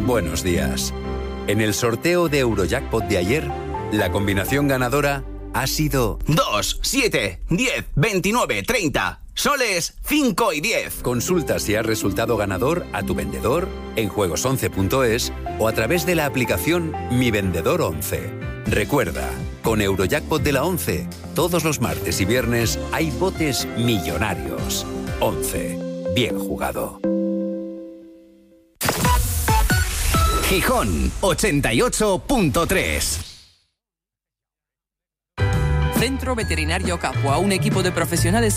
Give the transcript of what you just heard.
Buenos días. En el sorteo de Eurojackpot de ayer, la combinación ganadora ha sido 2, 7, 10, 29, 30. Soles 5 y 10. Consulta si has resultado ganador a tu vendedor en juegos11.es o a través de la aplicación Mi Vendedor 11. Recuerda, con Eurojackpot de la 11, todos los martes y viernes hay botes millonarios. 11. Bien jugado. Gijón 88.3. Centro Veterinario Capua, un equipo de profesionales